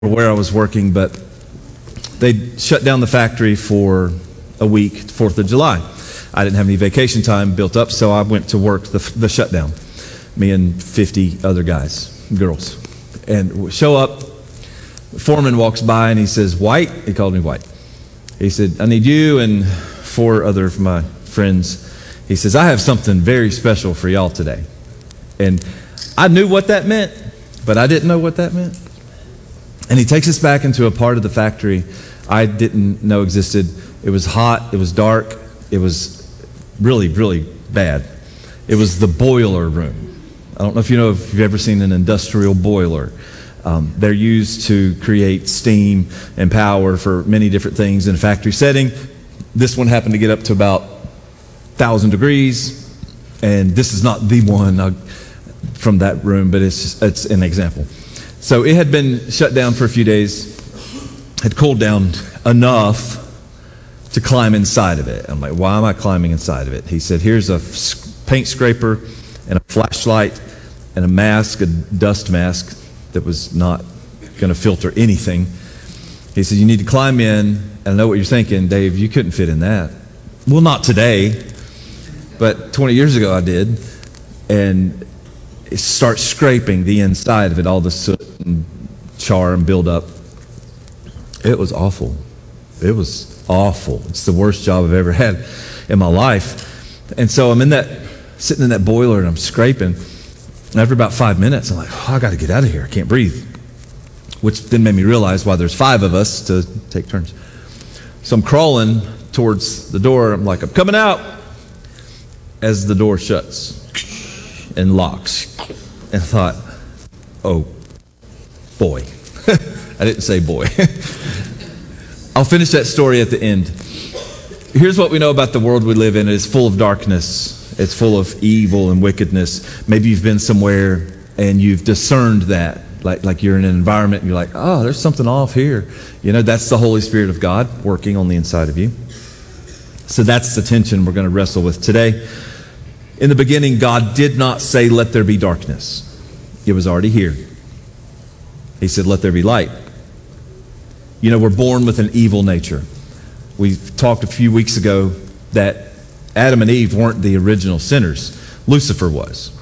where I was working, but they shut down the factory for a week, 4th of July. I didn't have any vacation time built up, so I went to work the shutdown. Me and 50 other guys, girls. And we show up, the foreman walks by and he says, "White," he called me White. He said, "I need you and 4 other of my friends." He says, "I have something very special for y'all today." And I knew what that meant, but I didn't know what that meant. And he takes us back into a part of the factory I didn't know existed. It was hot, it was dark, it was really, really bad. It was the boiler room. I don't know if you've ever seen an industrial boiler. They're used to create steam and power for many different things in a factory setting. This one happened to get up to about 1,000 degrees, and this is not the one from that room, but it's an example. So it had been shut down for a few days, had cooled down enough to climb inside of it. I'm like, why am I climbing inside of it? He said, "Here's a paint scraper and a flashlight and a mask, a dust mask that was not going to filter anything." He said, "You need to climb in." And I know what you're thinking, "Dave, you couldn't fit in that." Well, not today, but 20 years ago I did. And it starts scraping the inside of it, all the soot and char and build up. It was awful. It was awful. It's the worst job I've ever had in my life. And so I'm sitting in that boiler and I'm scraping. And after about 5 minutes, I'm like, I got to get out of here. I can't breathe. Which then made me realize why there's 5 of us to take turns. So I'm crawling towards the door. I'm like, I'm coming out. As the door shuts and locks. And I thought, oh, boy. I didn't say boy. I'll finish that story at the end. Here's what we know about the world we live in. It is full of darkness. It's full of evil and wickedness. Maybe you've been somewhere and you've discerned that. Like you're in an environment and you're like, oh, there's something off here. That's the Holy Spirit of God working on the inside of you. So that's the tension we're going to wrestle with today. In the beginning, God did not say, "Let there be darkness." It was already here. He said, "Let there be light." We're born with an evil nature. We talked a few weeks ago that Adam and Eve weren't the original sinners. Lucifer was.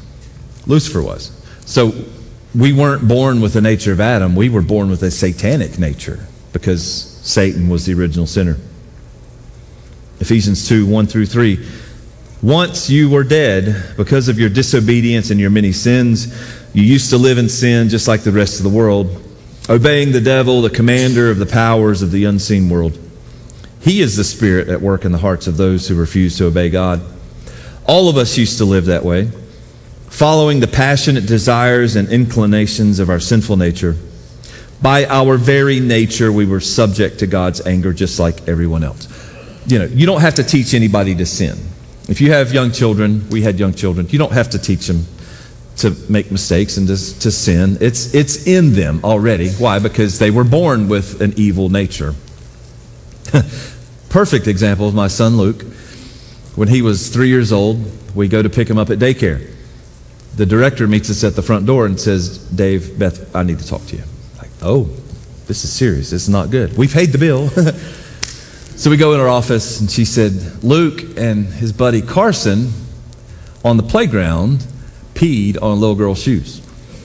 So we weren't born with the nature of Adam. We were born with a satanic nature because Satan was the original sinner. Ephesians 2, 1 through 3. "Once you were dead because of your disobedience and your many sins. You used to live in sin just like the rest of the world, obeying the devil, the commander of the powers of the unseen world. He is the spirit at work in the hearts of those who refuse to obey God. All of us used to live that way, following the passionate desires and inclinations of our sinful nature. By our very nature, we were subject to God's anger just like everyone else." You don't have to teach anybody to sin. If you have young children, we had young children, you don't have to teach them to make mistakes and to sin. It's in them already. Why? Because they were born with an evil nature. Perfect example of my son Luke. When he was 3 years old, we go to pick him up at daycare. The director meets us at the front door and says, "Dave, Beth, I need to talk to you." Like, oh, this is serious. This is not good. We paid the bill. So we go in her office and she said, "Luke and his buddy Carson on the playground peed on a little girl's shoes."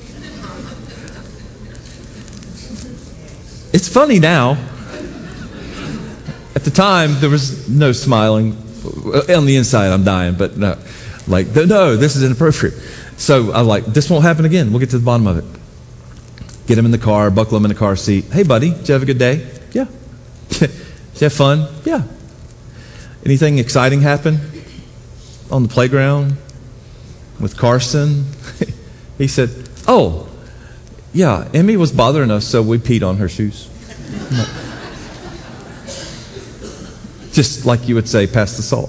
It's funny now. At the time, there was no smiling. On the inside, I'm dying, but no. No, this is inappropriate. So I'm like, this won't happen again. We'll get to the bottom of it. Get him in the car, buckle him in the car seat. "Hey, buddy, did you have a good day?" "Yeah." "Did you have fun?" "Yeah." "Anything exciting happen on the playground with Carson?" He said, "Oh, yeah, Emmy was bothering us, so we peed on her shoes." Just like you would say, pass the salt.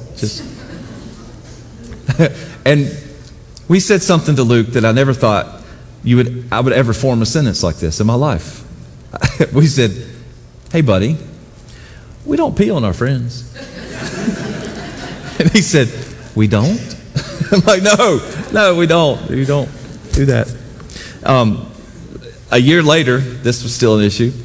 And we said something to Luke that I never thought I would ever form a sentence like this in my life. We said, "Hey, buddy, we don't pee on our friends." And he said, "We don't?" I'm like, no, we don't. We don't do that. A year later, this was still an issue.